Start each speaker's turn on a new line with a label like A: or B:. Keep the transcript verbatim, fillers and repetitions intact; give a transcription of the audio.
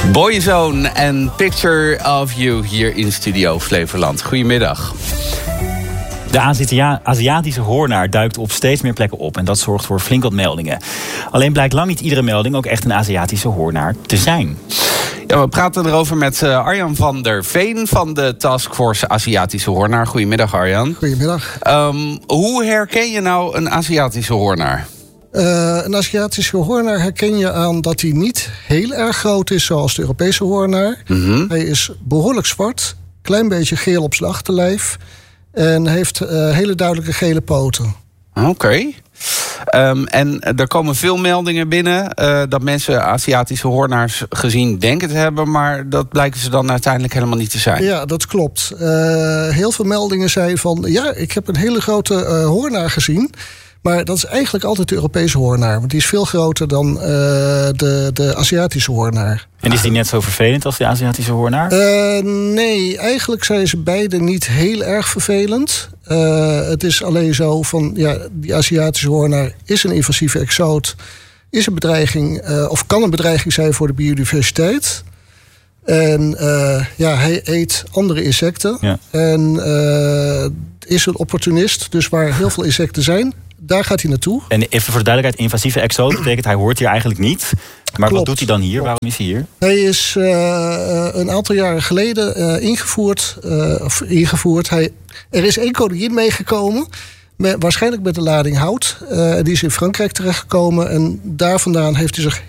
A: Boyzone en Picture of You hier in Studio Flevoland. Goedemiddag.
B: De Azia- Aziatische hoornaar duikt op steeds meer plekken op. En dat zorgt voor flink wat meldingen. Alleen blijkt lang niet iedere melding ook echt een Aziatische hoornaar te zijn.
A: Ja, we praten erover met uh, Arjan van der Veen van de Taskforce Aziatische Hoornaar. Goedemiddag, Arjan.
C: Goedemiddag.
A: Um, hoe herken je nou een Aziatische hoornaar?
C: Uh, een Aziatische hoornaar herken je aan dat hij niet heel erg groot is zoals de Europese hoornaar. Mm-hmm. Hij is behoorlijk zwart, klein beetje geel op zijn achterlijf en heeft uh, hele duidelijke gele poten.
A: Oké. Okay. Um, en er komen veel meldingen binnen uh, dat mensen Aziatische hoornaars gezien denken te hebben, maar dat blijken ze dan uiteindelijk helemaal niet te zijn.
C: Ja, dat klopt. Uh, heel veel meldingen zeiden van, ja, ik heb een hele grote uh, hoornaar gezien. Maar dat is eigenlijk altijd de Europese hoornaar. Want die is veel groter dan uh, de, de Aziatische hoornaar.
B: En is die net zo vervelend als de Aziatische hoornaar?
C: Uh, nee, eigenlijk zijn ze beide niet heel erg vervelend. Uh, het is alleen zo van, ja, die Aziatische hoornaar is een invasieve exoot. Is een bedreiging, uh, of kan een bedreiging zijn voor de biodiversiteit. En uh, ja, hij eet andere insecten. Ja. En uh, is een opportunist. Dus waar heel veel insecten zijn, daar gaat hij naartoe.
B: En even voor de duidelijkheid, invasieve exoot betekent hij hoort hier eigenlijk niet. Maar Klopt. Wat doet hij dan hier? Klopt. Waarom is hij hier?
C: Hij is uh, een aantal jaren geleden uh, ingevoerd. Uh, of ingevoerd. Hij, er is één koningin meegekomen. Met, waarschijnlijk met een lading hout. Uh, die is in Frankrijk terechtgekomen. En daar vandaan heeft hij zich